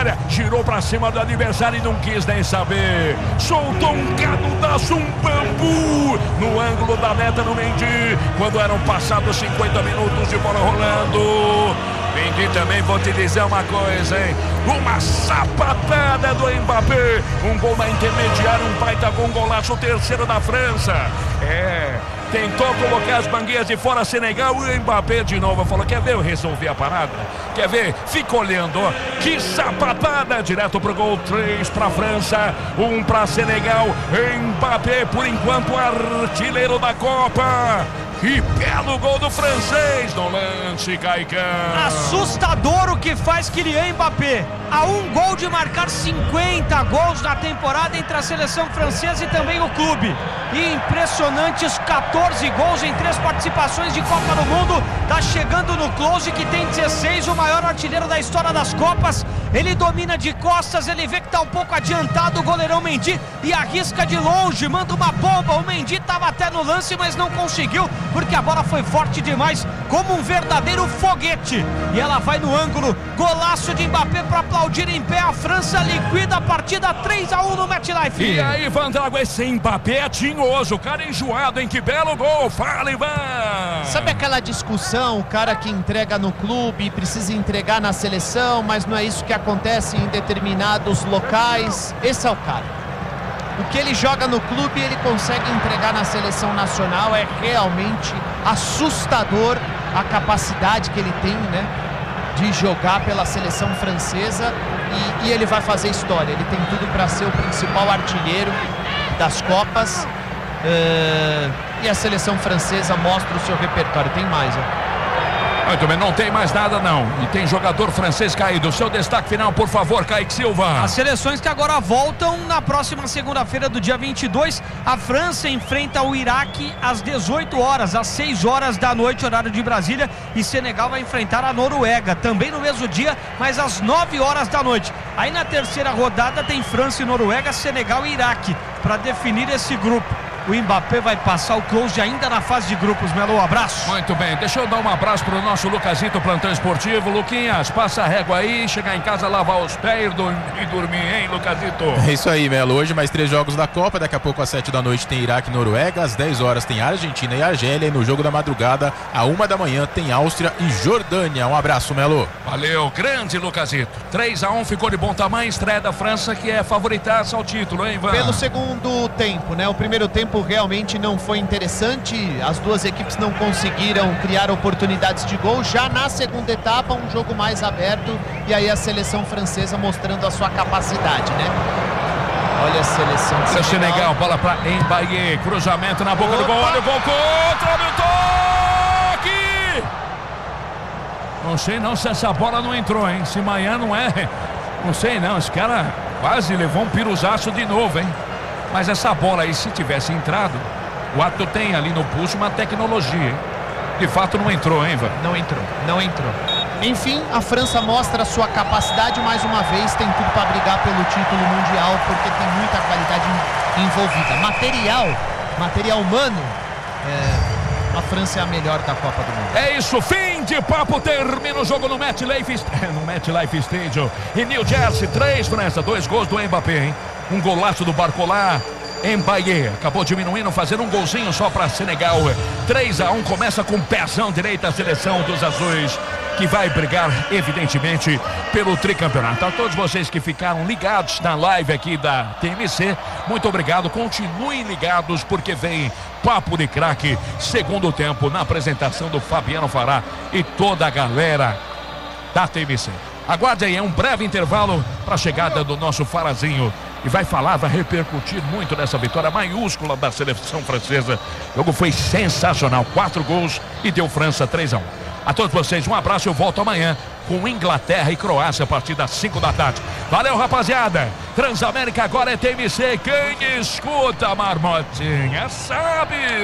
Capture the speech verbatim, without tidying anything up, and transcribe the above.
área, girou pra cima do adversário e não quis nem saber. Soltou um canudaço, um bambu no ângulo da meta no Mendy, quando eram passados cinquenta minutos de bola rolando. Mendy também, vou te dizer uma coisa, hein? Uma sapatada do Mbappé, um gol na intermediária, um baita gol, um golaço, o terceiro da França. É, tentou colocar as mangueiras de fora, Senegal, e o Mbappé de novo falou, quer ver eu resolver a parada? Quer ver? Fica olhando, ó. Que sapatada, direto pro gol, três pra França, um pra Senegal. Mbappé, por enquanto, artilheiro da Copa. Que belo gol do francês no lance, Caicão. Assustador o que faz Kylian Mbappé. A um gol de marcar cinquenta gols na temporada entre a seleção francesa e também o clube. E impressionantes quatorze gols em três participações de Copa do Mundo. Tá chegando no close, que tem dezesseis, o maior artilheiro da história das Copas. Ele domina de costas, ele vê que tá um pouco adiantado o goleirão Mendy e arrisca de longe, manda uma bomba. O Mendy tava até no lance, mas não conseguiu, porque a bola foi forte demais, como um verdadeiro foguete. E ela vai no ângulo, golaço de Mbappé para aplaudir em pé. A França liquida a partida, três a um no MetLife. E aí, Vandago, esse Mbappé é tinhoso, o cara enjoado, hein? Que belo gol, fala, Ivan! Sabe aquela discussão, o cara que entrega no clube, precisa entregar na seleção, mas não é isso que acontece em determinados locais? Esse é o cara. O que ele joga no clube, ele consegue entregar na seleção nacional. É realmente assustador a capacidade que ele tem, né, de jogar pela seleção francesa, e, e ele vai fazer história. Ele tem tudo para ser o principal artilheiro das Copas, uh, e a seleção francesa mostra o seu repertório. Tem mais, ó. Muito bem, não tem mais nada não. E tem jogador francês caído. O seu destaque final, por favor, Kaique Silva. As seleções que agora voltam na próxima segunda-feira do dia vinte e dois. A França enfrenta o Iraque às dezoito horas, às seis horas da noite, horário de Brasília. E Senegal vai enfrentar a Noruega, também no mesmo dia, mas às nove horas da noite. Aí na terceira rodada tem França e Noruega, Senegal e Iraque, para definir esse grupo. O Mbappé vai passar o close ainda na fase de grupos. Melo, abraço. Muito bem, deixa eu dar um abraço pro nosso Lucasito, plantão esportivo. Luquinhas, passa a régua aí, chegar em casa, lavar os pés e dormir, hein, Lucasito? É isso aí, Melo. Hoje mais três jogos da Copa. Daqui a pouco às sete da noite tem Iraque e Noruega. Às dez horas tem Argentina e Argélia. E no jogo da madrugada, à uma da manhã, tem Áustria e Jordânia. Um abraço, Melo. Valeu, grande Lucasito. três a um, ficou de bom tamanho. Estreia da França, que é favoritaça ao título, hein, Ivan? Pelo segundo tempo, né? O primeiro tempo realmente não foi interessante, as duas equipes não conseguiram criar oportunidades de gol. Já na segunda etapa, um jogo mais aberto, e aí a seleção francesa mostrando a sua capacidade, né? Olha a seleção Senegal, Senegal, bola para Mbappé, cruzamento na boca Opa. do gol, olha o gol contra, olha o toque! Não sei não se essa bola não entrou, hein? Se amanhã não é, não sei não, esse cara quase levou um piruzaço de novo, hein? Mas essa bola aí, se tivesse entrado, o árbitro tem ali no pulso uma tecnologia, hein? De fato não entrou, hein, Ivan? Não entrou, não entrou. Enfim, a França mostra a sua capacidade mais uma vez, tem tudo para brigar pelo título mundial, porque tem muita qualidade envolvida. Material, material humano, é, a França é a melhor da Copa do Mundo. É isso, fim de papo, termina o jogo no MetLife, no MetLife Stadium. E New Jersey, três França, dois gols do Mbappé, hein? Um golaço do Barcola. Mbappé acabou diminuindo, fazendo um golzinho só para Senegal. três a um, começa com pezão direito a seleção dos azuis, que vai brigar, evidentemente, pelo tricampeonato. A todos vocês que ficaram ligados na live aqui da T M C, muito obrigado. Continuem ligados, porque vem Papo de Craque, segundo tempo, na apresentação do Fabiano Fará e toda a galera da T M C. Aguarde aí, é um breve intervalo para a chegada do nosso Farazinho. E vai falar, vai repercutir muito nessa vitória maiúscula da seleção francesa. O jogo foi sensacional, quatro gols e deu França três a um. A todos vocês, um abraço, eu volto amanhã com Inglaterra e Croácia a partir das cinco da tarde. Valeu, rapaziada. Transamérica agora é T M C. Quem escuta a marmotinha sabe.